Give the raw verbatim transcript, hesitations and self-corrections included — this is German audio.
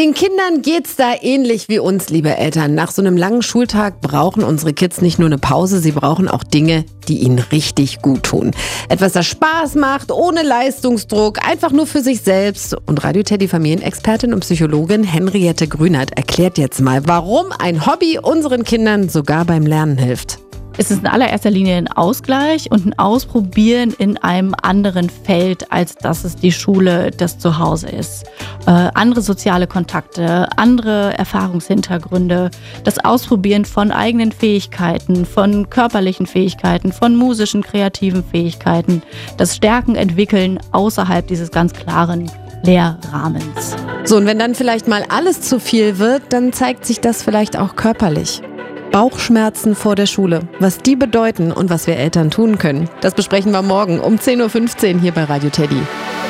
Den Kindern geht's da ähnlich wie uns, liebe Eltern. Nach so einem langen Schultag brauchen unsere Kids nicht nur eine Pause, sie brauchen auch Dinge, die ihnen richtig gut tun. Etwas, das Spaß macht, ohne Leistungsdruck, einfach nur für sich selbst. Und Radio Teddy Familienexpertin und Psychologin Henriette Grünert erklärt jetzt mal, warum ein Hobby unseren Kindern sogar beim Lernen hilft. Es ist in allererster Linie ein Ausgleich und ein Ausprobieren in einem anderen Feld, als dass es die Schule, das Zuhause ist. Äh, andere soziale Kontakte, andere Erfahrungshintergründe, das Ausprobieren von eigenen Fähigkeiten, von körperlichen Fähigkeiten, von musischen, kreativen Fähigkeiten, das Stärken entwickeln außerhalb dieses ganz klaren Lehrrahmens. So, und wenn dann vielleicht mal alles zu viel wird, dann zeigt sich das vielleicht auch körperlich. Bauchschmerzen vor der Schule, was die bedeuten und was wir Eltern tun können. Das besprechen wir morgen um zehn Uhr fünfzehn hier bei Radio Teddy.